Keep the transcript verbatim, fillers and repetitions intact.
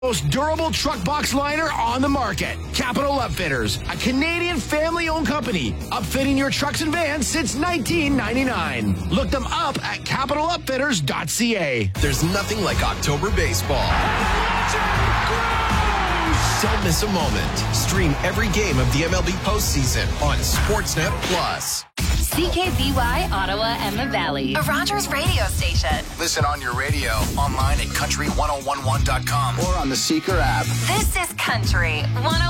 Most durable truck box liner on the market. Capital Upfitters, a Canadian family-owned company, upfitting your trucks and vans since nineteen ninety-nine. Look them up at capital upfitters dot c a. There's nothing like October baseball. Don't miss a moment. Stream every game of the M L B postseason on Sportsnet Plus. C K B Y, Ottawa and the Valley. A Rogers radio station. Listen on your radio, online at country ten eleven dot com, or on the Seeker app. This is Country ten